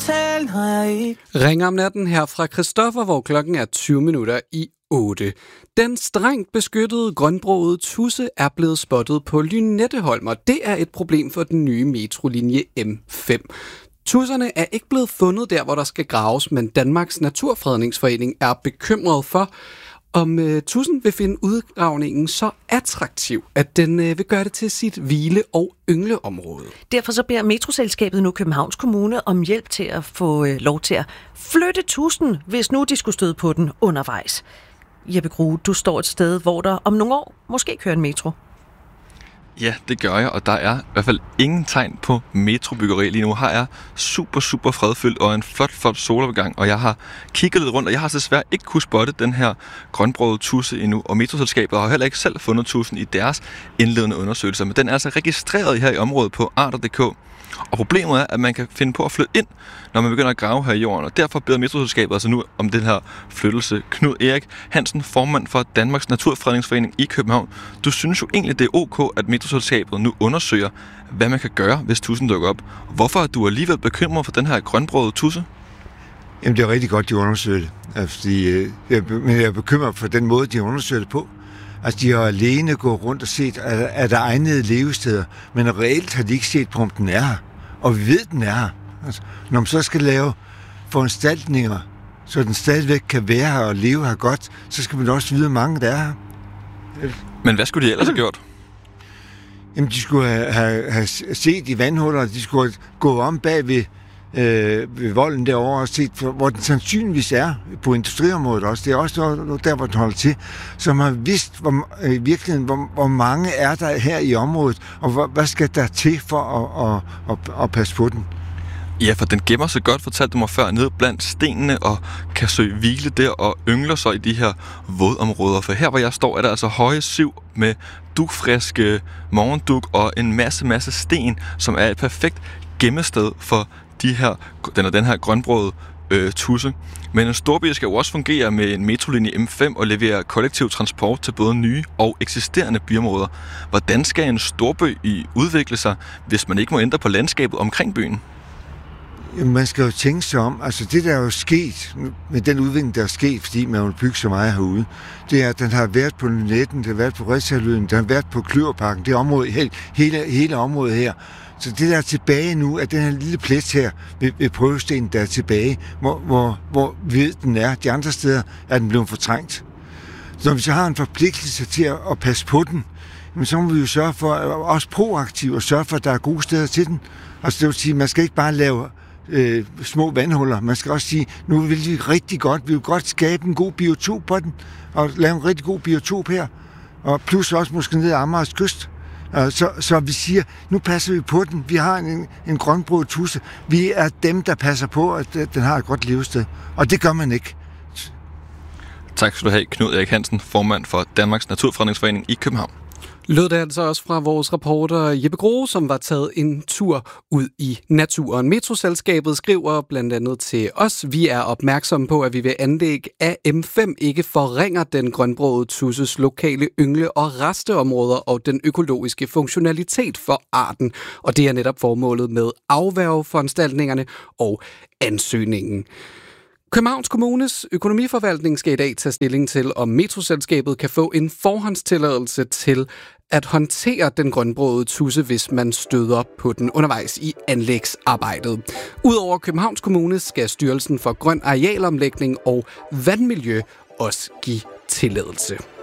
betaler jeg ikke. Ring om natten her fra Christoffer, hvor klokken er 20 minutter i 8. Den strengt beskyttede grønbrogede tudse er blevet spottet på Lynetteholm, og det er et problem for den nye metrolinje M5. Tudserne er ikke blevet fundet der, hvor der skal graves, men Danmarks Naturfredningsforening er bekymret for, om tudsen vil finde udgravningen så attraktiv, at den vil gøre det til sit hvile- og yngleområde. Derfor så beder Metroselskabet nu Københavns Kommune om hjælp til at få lov til at flytte tudsen, hvis nu de skulle støde på den undervejs. Jeppe Grue, du står et sted, hvor der om nogle år måske kører en metro. Ja, det gør jeg, og der er i hvert fald ingen tegn på metrobyggeri lige nu. Her er super fredfyldt og en flot solopgang, og jeg har kigget lidt rundt, og jeg har desværre ikke kunnet spotte den her grønbrogede tudse endnu, og Metroselskabet har heller ikke selv fundet tudsen i deres indledende undersøgelser, men den er altså registreret her i området på arter.dk. Og problemet er, at man kan finde på at flytte ind, når man begynder at grave her i jorden, og derfor beder Metroselskabet altså nu om den her flyttelse. Knud Erik Hansen, formand for Danmarks Naturfredningsforening i København. Du synes jo egentlig, det er ok, at Metroselskabet nu undersøger, hvad man kan gøre, hvis tudsen dukker op. Hvorfor er du alligevel bekymret for den her grønbrogede tudse? Jamen, det er rigtig godt, de undersøger det. Men jeg er bekymret for den måde, de undersøger det på. Altså, de har alene gået rundt og set, at der er egnede levesteder, men reelt har de ikke set på, om den er her. Og vi ved, den er her. Altså, når man så skal lave foranstaltninger, så den stadigvæk kan være her og leve her godt, så skal man også vide, hvor mange der er her. Men hvad skulle de ellers have gjort? Jamen, de skulle have set i vandhuller, de skulle gå om bag ved volden derovre og set, hvor den sandsynligvis er på industriområdet også. Det er også der, hvor den holder til. Så man har vidst hvor mange er der her i området, og hvad skal der til for at passe på den? Ja, for den gemmer sig godt, fortalte du mig før, ned blandt stenene og kan søge hvile der og yngler sig i de her vådområder. For her, hvor jeg står, er der altså høje siv med dugfriske morgendug og en masse sten, som er et perfekt gemmested for den her grønbrogede tudse. Men en storby skal jo også fungere med en metrolinje M5 og levere kollektiv transport til både nye og eksisterende byområder. Hvordan skal en storby udvikle sig, hvis man ikke må ændre på landskabet omkring byen? Man skal jo tænke sig om, altså det der er jo sket med den udvikling, der er sket, fordi man vil bygge så meget herude, det er, at den har været på Lynetten, den har været på Rigshalvøen, den har været på Kløverparken, det område, hele området her. Så det der er tilbage nu, at den her lille plet her ved prøvestenen, der er tilbage, hvor ved den er. De andre steder er den blevet fortrængt. Så når vi så har en forpligtelse til at passe på den, så må vi jo sørge for, også proaktivt, og sørge for, at der er gode steder til den. Altså det vil sige, man skal ikke bare lave små vandhuller. Man skal også sige, nu vil vi rigtig godt, vi vil godt skabe en god biotop på den, og lave en rigtig god biotop her, og plus også måske ned ad Amagers kyst. Så vi siger, nu passer vi på den. Vi har en grønbroget tudse. Vi er dem, der passer på, at den har et godt levested. Og det gør man ikke. Tak skal du have, Knud Erik Hansen, formand for Danmarks Naturfredningsforening i København. Lød det altså også fra vores reporter Jeppe Grue, som var taget en tur ud i naturen. Metroselskabet skriver blandt andet til os: vi er opmærksomme på, at vi ved anlæg af M5 ikke forringer den grønbrogede tudses lokale yngle- og resteområder og den økologiske funktionalitet for arten. Og det er netop formålet med afværgeforanstaltningerne og ansøgningen. Københavns Kommunes økonomiforvaltning skal i dag tage stilling til, om Metroselskabet kan få en forhåndstilladelse til at håndtere den grønbrogede tudse, hvis man støder på den undervejs i anlægsarbejdet. Udover Københavns Kommune skal Styrelsen for Grøn Arealomlægning og Vandmiljø også give tilladelse.